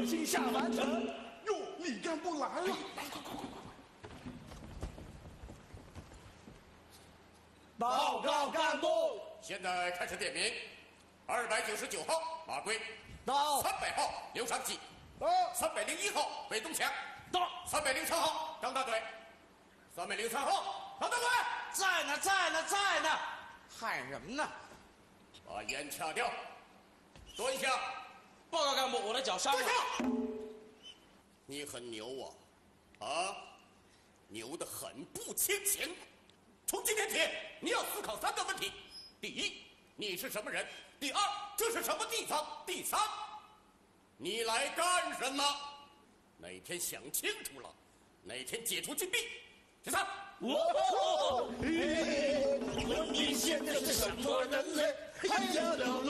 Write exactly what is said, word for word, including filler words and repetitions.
克星下凡尘。 哟，李干部来了！ 来，快快快快！报告干部， 现在开始点名。二百九十九号马贵到； 三百号刘长喜到； 三百零一号韦东强到； 三百零三号张大嘴；三百零三号张大嘴在呢，在呢，在呢，害人呢！ 把烟掐掉，蹲下。 报告干部，我的脚伤了。 你很牛啊，啊，牛得很不清醒。从今天起，你要思考三个问题：第一，你是什么人；第二，这是什么地方；第三，你来干什么？哪天想清楚了，哪天解除禁闭。第三， 哦，你现在是什么人类？哎呀，